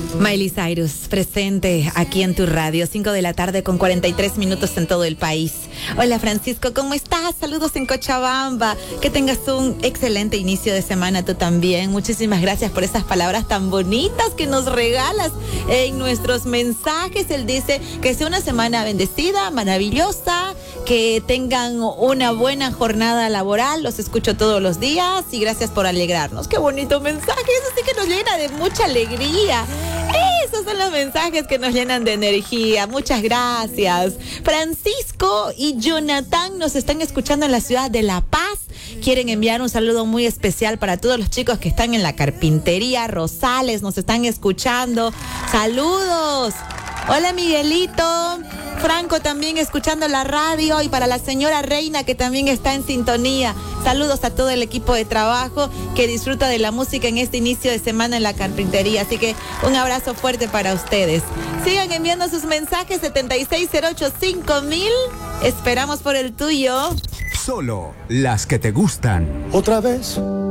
Miley Cyrus, presente aquí en tu radio, 5 de la tarde con 43 minutos en todo el país. Hola Francisco, ¿cómo estás? Saludos en Cochabamba. Que tengas un excelente inicio de semana tú también. Muchísimas gracias por esas palabras tan bonitas que nos regalas en nuestros mensajes. Él dice que sea una semana bendecida, maravillosa, que tengan una buena jornada laboral. Los escucho todos los días y gracias por alegrarnos. Qué bonito mensaje, eso sí que nos llena de mucha alegría. Esos son los mensajes que nos llenan de energía. Muchas gracias. Francisco y Jonathan nos están escuchando en la ciudad de La Paz. Quieren enviar un saludo muy especial para todos los chicos que están en la carpintería Rosales. Nos están escuchando. Saludos. Hola Miguelito. Franco también escuchando la radio, y para la señora Reina que también está en sintonía. Saludos a todo el equipo de trabajo que disfruta de la música en este inicio de semana en la carpintería. Así que un abrazo fuerte para ustedes. Sigan enviando sus mensajes 76085000. Esperamos por el tuyo. Solo las que te gustan. Otra vez